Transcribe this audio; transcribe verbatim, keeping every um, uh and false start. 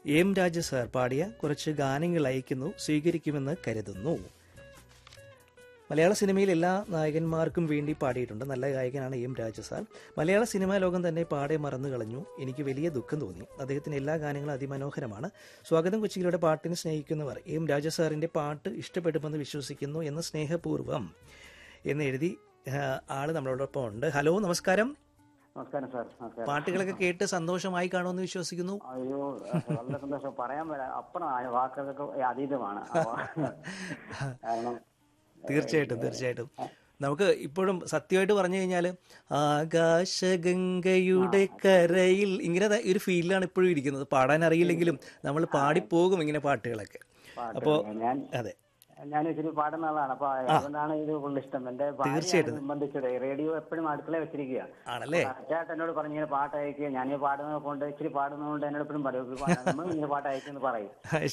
M രാജ sir പാടിയ കുറച്ച് ഗാനങ്ങൾ അയക്കുന്നു, സ്വീകരിക്കുമെന്ന് കരുതുന്നു. മലയാള സിനിമയിൽ എല്ലാ നായകന്മാർക്കും വേണ്ടി പാടിയിട്ടുണ്ട്. നല്ല ഗായകനാണ് എം രാജ സാർ. മലയാള സിനിമാ ലോകം തന്നെ പാടെ മറന്നു കളഞ്ഞു. എനിക്ക് വലിയ ദുഃഖം തോന്നി. അദ്ദേഹത്തിന്റെ എല്ലാ ഗാനങ്ങളും അതിമനോഹരമാണ്. സ്വാഗതം കൊച്ചിയിലൂടെ പാട്ടിനെ സ്നേഹിക്കുന്നവർ എം രാജ സാറിന്റെ പാട്ട് ഇഷ്ടപ്പെടുമെന്ന് വിശ്വസിക്കുന്നു എന്ന് സ്നേഹപൂർവ്വം എന്ന് എഴുതി ആള് നമ്മളോടൊപ്പം ഉണ്ട്. ഹലോ, നമസ്കാരം. നമസ്കാരം സാർ. നമസ്കാരം. പാട്ടുകളൊക്കെ കേട്ട് സന്തോഷമായി കാണുമെന്ന് വിശ്വസിക്കുന്നു. അയ്യോ, വളരെ സന്തോഷം. പറയാൻ വരാ അപ്പുറം വാക്കുകൾക്ക് അതീതമാണ്. കാരണം തീർച്ചയായിട്ടും തീർച്ചയായിട്ടും നമുക്ക് ഇപ്പോഴും സത്യമായിട്ട് പറഞ്ഞു കഴിഞ്ഞാൽ ആകാശഗംഗയുടെ കരയിൽ ഇങ്ങനെ ഒരു ഫീലിലാണ് ഇപ്പോഴും ഇരിക്കുന്നത്. പാടാൻ അറിയില്ലെങ്കിലും നമ്മൾ പാടിപ്പോകും ഇങ്ങനെ പാട്ടുകളൊക്കെ. അപ്പോൾ അതെ, ഞാൻ ഇച്ചിരി പാടുന്ന ആളാണ്. അപ്പൊ അതുകൊണ്ടാണ് ഇത് കൂടുതൽ ഇഷ്ടം. എന്റെ തീർച്ചയായിട്ടും സംബന്ധിച്ചത് റേഡിയോ എപ്പോഴും അടുക്കള വെച്ചിരിക്കുക ആണല്ലേ. ചേട്ടൻ എന്നോട് പറഞ്ഞു ഇങ്ങനെ പാട്ട് അയക്കുക. ഞാൻ ഈ പാടുന്നത് കൊണ്ട് ഇച്ചിരി പാടുന്നത് കൊണ്ട് എന്നോട് എപ്പോഴും പറയും ഇങ്ങനെ പാട്ട് അയക്കുമെന്ന് പറയും.